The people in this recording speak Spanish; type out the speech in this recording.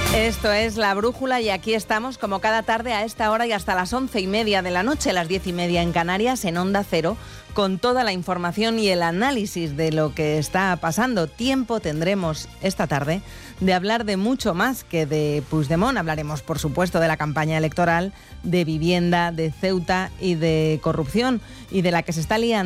Esto es La Brújula y aquí estamos como cada tarde a esta hora y hasta las 11:30 de la noche, las 10:30 en Canarias, en Onda Cero, con toda la información y el análisis de lo que está pasando. Tiempo tendremos esta tarde de hablar de mucho más que de Puigdemont. Hablaremos, por supuesto, de la campaña electoral, de vivienda, de Ceuta y de corrupción y de la que se está liando